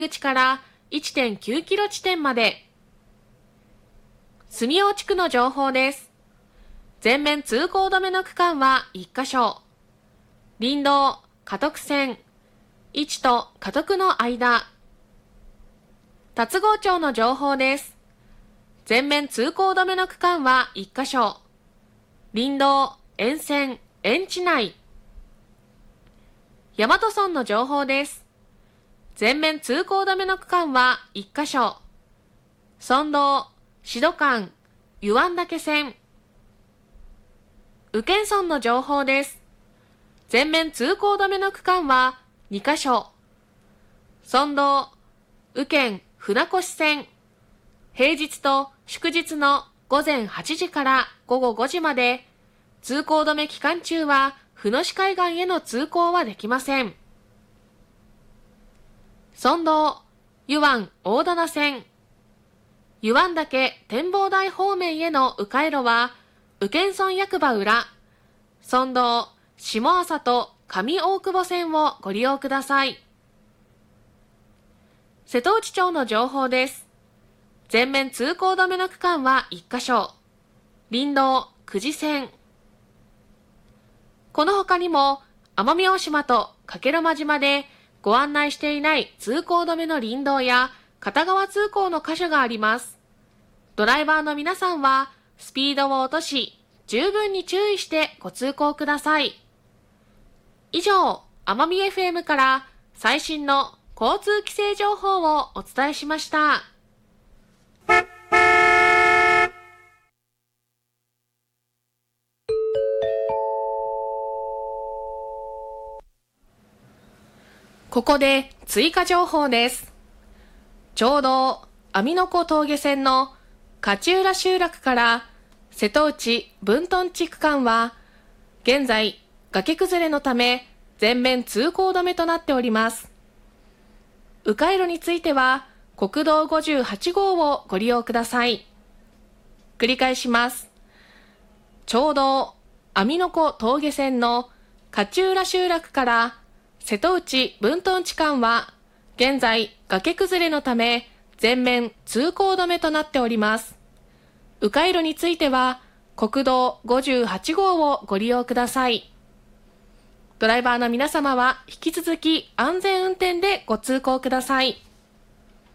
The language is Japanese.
口から 1.9 キロ地点まで。住尾地区の情報です。全面通行止めの区間は1カ所。林道、加徳線、1と加徳の間。龍郷町の情報です。全面通行止めの区間は1カ所。林道、沿線、園地内。大和村の情報です。全面通行止めの区間は1カ所。村道、志土間、湯湾岳線。宇検村の情報です。全面通行止めの区間は2カ所。村道、宇検船越線。平日と祝日の午前8時から午後5時まで、通行止め期間中は船越海岸への通行はできません。村道、湯湾大棚線。湯湾岳展望台方面への迂回路は、宇検村役場裏、村道、下朝と上大久保線をご利用ください。瀬戸内町の情報です。全面通行止めの区間は1カ所。林道、久慈線。この他にも、奄美大島と加計呂麻島でご案内していない通行止めの林道や片側通行の箇所があります。ドライバーの皆さんは、スピードを落とし、十分に注意してご通行ください。以上、奄美 FM から最新の交通規制情報をお伝えしました。ここで追加情報です。ちょうど網の子峠線の勝浦集落から瀬戸内分屯地区間は現在崖崩れのため全面通行止めとなっております。迂回路については国道58号をご利用ください。繰り返します。ちょうど網の子峠線の勝浦集落から瀬戸内分屯地間は現在崖崩れのため全面通行止めとなっております。迂回路については国道58号をご利用ください。ドライバーの皆様は引き続き安全運転でご通行ください。